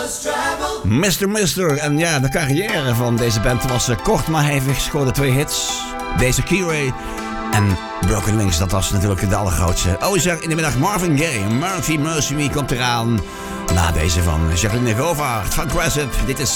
Mr. En ja, de carrière van deze band was kort maar hevig. Scoorde 2 hits. Deze Key en Broken Wings, dat was natuurlijk de allergrootste. Zeg in de middag Marvin Gaye. Mercy Me komt eraan. Na deze van Jacqueline Govaert van Crescent. Dit is